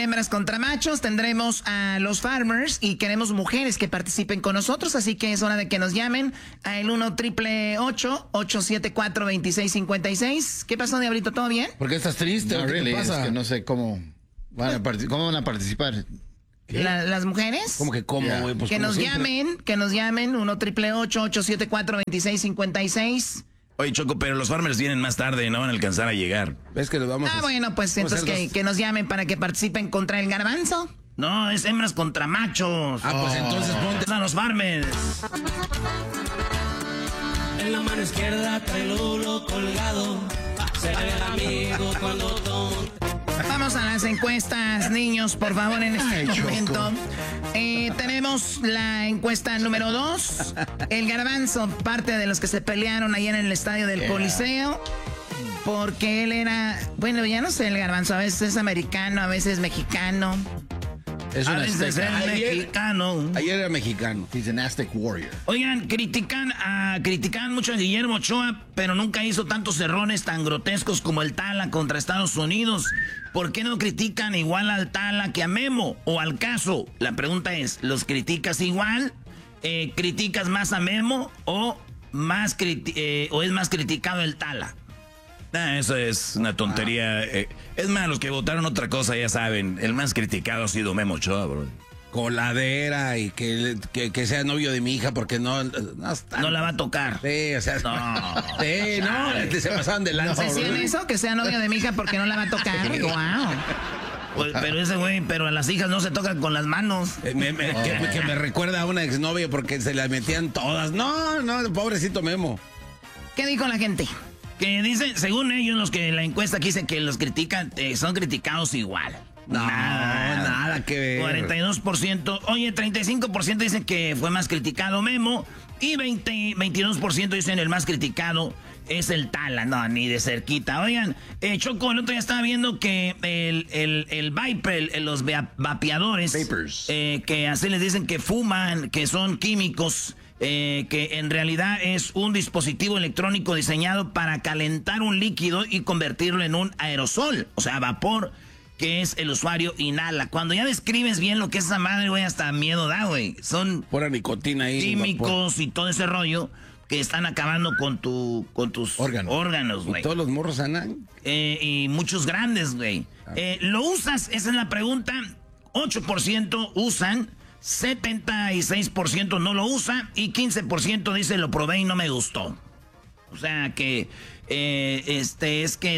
hembras contra machos, tendremos a los farmers y queremos mujeres que participen con nosotros, así que es hora de que nos llamen al 1-888-874-2656. ¿Qué pasó, Diablito? ¿Todo bien? ¿Por qué estás triste? No, ¿Qué really, te pasa? es que no sé cómo van a participar. ¿Las mujeres? ¿Cómo que cómo, güey? Pues que como nos siempre. llamen, 1-888-874-2656. Oye, Choco, pero los farmers vienen más tarde, no van a alcanzar a llegar. ¿Ves que lo vamos a... Bueno, pues entonces que nos llamen para que participen contra el garbanzo. No, es hembras contra machos. pues entonces ponte... A los farmers. En la mano izquierda trae Lulo colgado. Se le ve al amigo cuando toma. Vamos a las encuestas, niños, por favor, en este momento. Tenemos la encuesta número 2. El garbanzo, parte de los que se pelearon ayer en el estadio del Coliseo. Porque él era, bueno, ya no sé, el garbanzo, a veces es americano, a veces mexicano. Es un azteca. Mexicano. Ayer era mexicano. He's an Aztec warrior. Oigan, critican mucho a Guillermo Ochoa, pero nunca hizo tantos errores tan grotescos como el Tala contra Estados Unidos. ¿Por qué no critican igual al Tala que a Memo o al Caso? La pregunta es, ¿los criticas igual? ¿Criticas más a Memo o es más criticado el Tala? Eso es una tontería. Es más, los que votaron otra cosa ya saben. El más criticado ha sido Memo Ochoa, bro. Coladera y que sea novio de mi hija porque no la va a tocar. Sí, o sea... No. Sí, no, se pasaban de lanza. ¿Decían eso? Que sea novio de mi hija porque no la va a tocar. Wow. Pues, pero ese güey, pero a las hijas no se tocan con las manos. Que me recuerda a una exnovia porque se la metían todas. No, pobrecito Memo. ¿Qué dijo la gente? Que dicen, según ellos, los que la encuesta aquí dicen que los critican, son criticados igual. Nada que ver. 42%, oye, 35% dicen que fue más criticado Memo y 22% dicen el más criticado es el Tala. No, ni de cerquita. Oigan, Choco, el otro día estaba viendo que el Viper, los vapeadores, que así les dicen que fuman, que son químicos, que en realidad es un dispositivo electrónico diseñado para calentar un líquido y convertirlo en un aerosol, o sea, vapor, que es el usuario inhala. Cuando ya describes bien lo que es esa madre, güey, hasta miedo da, güey. Son pura nicotina ahí, químicos y todo ese rollo que están acabando con tus órganos, güey. ¿Todos los morros andan? Y muchos grandes, güey. ¿Lo usas? Esa es la pregunta. 8% usan, 76% no lo usa y 15% dice lo probé y no me gustó. O sea que es que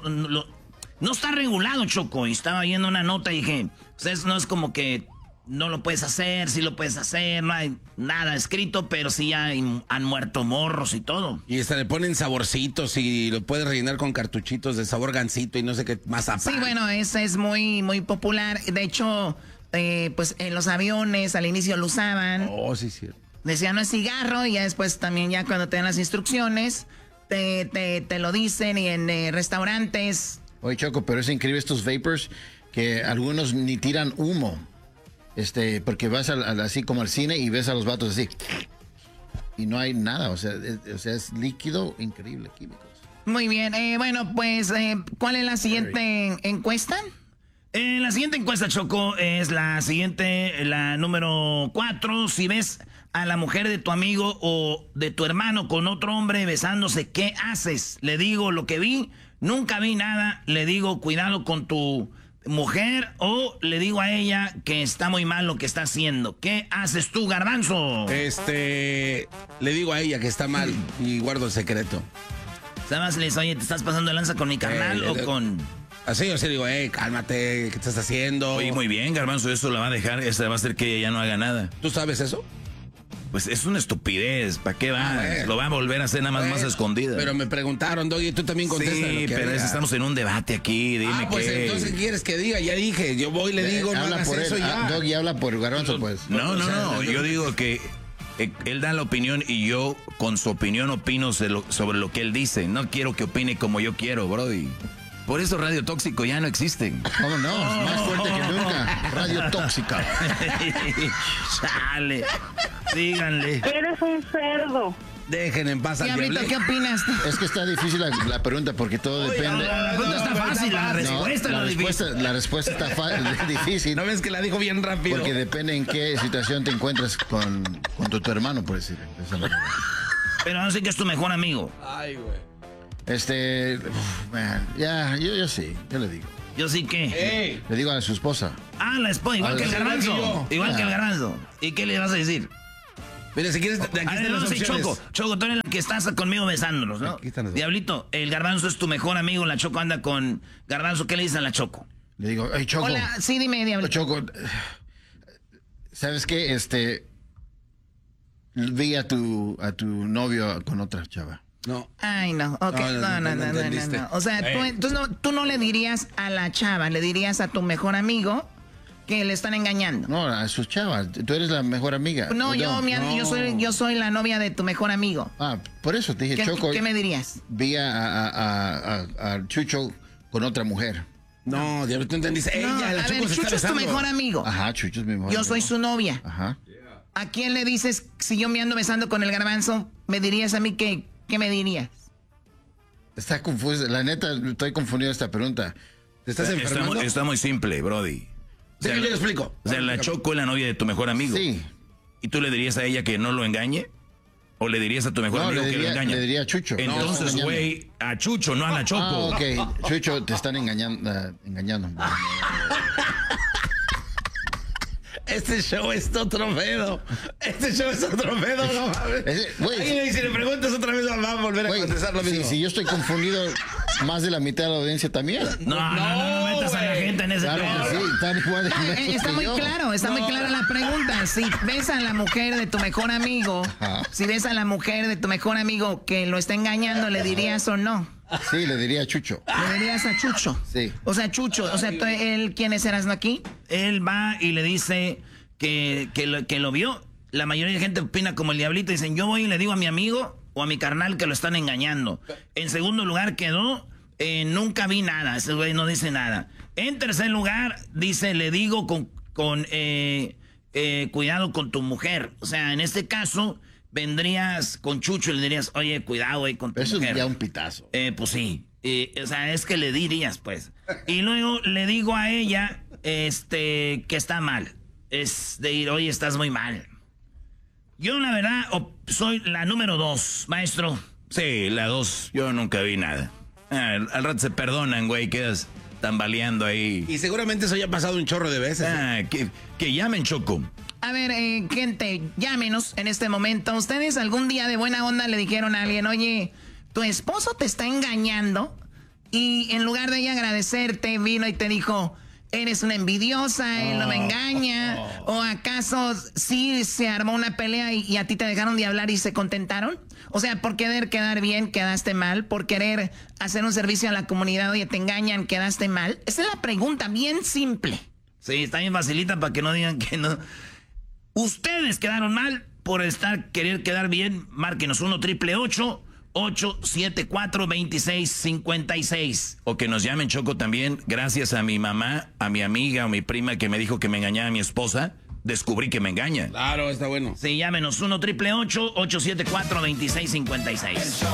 no está regulado, Choco. Y estaba viendo una nota y dije, pues no es como que no lo puedes hacer, sí lo puedes hacer, no hay nada escrito, pero sí ya han muerto morros y todo. Y hasta le ponen saborcitos y lo puedes rellenar con cartuchitos de sabor gansito y no sé qué más aparte. Sí, bueno, ese es muy, muy popular. De hecho, pues en los aviones al inicio lo usaban. Oh, sí, sí. Decían no es cigarro y ya después también ya cuando te dan las instrucciones te lo dicen y en restaurantes. Oye, Choco, pero es increíble estos vapors que algunos ni tiran humo. Porque vas así como al cine y ves a los vatos así. Y no hay nada, o sea, es líquido increíble, químicos. Muy bien, bueno, pues, ¿cuál es la siguiente encuesta? La siguiente encuesta, Choco, es la siguiente, la número 4. Si ves a la mujer de tu amigo o de tu hermano con otro hombre besándose, ¿qué haces? Le digo lo que vi, nunca vi nada, le digo cuidado con tu mujer o le digo a ella que está muy mal lo que está haciendo. ¿Qué haces tú, Garbanzo? Le digo a ella que está mal y guardo el secreto. ¿Sabes? Le dices, oye, ¿te estás pasando de lanza con mi carnal o con...? Así yo sí digo, cálmate, ¿qué estás haciendo? Oye, muy bien, Garbanzo, eso la va a dejar, eso va a hacer que ella ya no haga nada. ¿Tú sabes eso? Pues es una estupidez, ¿para qué va? Lo va a volver a hacer nada más escondida. Pero me preguntaron, Doggy, tú también contestas. Sí, pero estamos en un debate aquí, dime pues qué. Entonces, ¿qué quieres que diga? Ya dije, yo voy y le digo, no hagas por eso él. ya. Doggy habla por Garbanzo, pues. No, yo digo que él da la opinión y yo con su opinión opino sobre lo que él dice. No quiero que opine como yo quiero, brody. Por eso Radio Tóxico ya no existe. ¿Cómo no? Más fuerte que nunca. Radio Tóxica. Chale. Díganle. Eres un cerdo. Dejen en paz al Diablito, diablito. ¿qué opinas? Es que está difícil la pregunta porque todo depende. La pregunta está fácil, la respuesta, La respuesta está difícil. ¿No ves que la dijo bien rápido? Porque depende en qué situación te encuentras con tu hermano, por decir. Pero no sé que es tu mejor amigo. Ay, güey. Yo sí, yo le digo. ¿Yo sí qué? ¡Ey! Le digo a su esposa. Ah, la esposa, igual que el garbanzo. Igual que el garbanzo. ¿Y qué le vas a decir? Mira, si quieres, aquí están las opciones. Choco, tú eres la que estás conmigo besándonos, ¿no? Aquí están las dos. Diablito, el garbanzo es tu mejor amigo, la Choco anda con garbanzo. ¿Qué le dices a la Choco? Le digo, hey, Choco. Hola, sí, dime, Diablito. Choco, ¿sabes qué? Vi a tu novio con otra chava. No. Ay, no, ok, no. O sea, tú no le dirías a la chava, le dirías a tu mejor amigo que le están engañando. No, a su chava. Tú eres la mejor amiga. No, yo soy la novia de tu mejor amigo. Ah, por eso te dije, Choco. ¿Qué me dirías? Vi a Chucho con otra mujer. No, Diablo, tú entendiste. La Choco se Chucho está es tu besando. mejor amigo. Ajá, Chucho es mi mejor Yo amigo. soy su novia. Ajá. ¿A quién le dices, si yo me ando besando con el garbanzo, me dirías a mí qué me dirías? Está confuso. La neta, estoy confundido esta pregunta. ¿Te estás enfermando? Está muy simple, Brody. Sí, yo le explico. O sea, la Choco es la novia de tu mejor amigo. Sí. ¿Y tú le dirías a ella que no lo engañe? ¿O le dirías a tu mejor amigo que lo engañe? Le diría a Chucho. Entonces, No, güey, a Chucho, no a la Choco. Ok, Chucho, te están engañando. Este show es otro pedo. No mames. Y si le preguntas otra vez, va a volver a contestar lo mismo. Si yo estoy confundido, más de la mitad de la audiencia también. No metas a la gente en ese Claro tema. que sí, están igual de mensos Está que muy yo. claro, está muy clara la pregunta. Si ves a la mujer de tu mejor amigo, si ves a la mujer de tu mejor amigo que lo está engañando, ¿le dirías o no? Sí, le diría a Chucho. ¿Le dirías a Chucho? Sí. O sea, Chucho, ¿él quién es Erasmo aquí? Él va y le dice que lo vio. La mayoría de gente opina como el Diablito. Dicen, yo voy y le digo a mi amigo o a mi carnal que lo están engañando. En segundo lugar quedó, nunca vi nada. Ese güey no dice nada. En tercer lugar, dice, le digo con cuidado con tu mujer. O sea, en este caso, vendrías con Chucho y le dirías, oye, cuidado, güey, con tu Eso mujer. es ya un pitazo. Pues sí. O sea, es que le dirías, pues. Y luego le digo a ella, que está mal. Es de ir, oye, estás muy mal. Yo, la verdad, soy la número 2, maestro. Sí, la 2. Yo nunca vi nada. Al rato se perdonan, güey, quedas tambaleando ahí. Y seguramente eso ya ha pasado un chorro de veces. Que llamen, Choco. A ver, gente, llámenos en este momento. ¿Ustedes algún día de buena onda le dijeron a alguien, oye, tu esposo te está engañando? Y en lugar de ella agradecerte, vino y te dijo, eres una envidiosa, él no me engaña. ¿O acaso sí se armó una pelea y a ti te dejaron de hablar y se contentaron? O sea, por querer quedar bien, quedaste mal. Por querer hacer un servicio a la comunidad, oye, te engañan, quedaste mal. Esa es la pregunta, bien simple. Sí, está bien facilita para que no digan que no. Ustedes quedaron mal por querer quedar bien. Márquenos 1-888-874-2656. O que nos llamen, Choco, también. Gracias a mi mamá, a mi amiga o mi prima que me dijo que me engañaba a mi esposa, descubrí que me engaña. Claro, está bueno. Sí, llámenos 1-888-874-2656.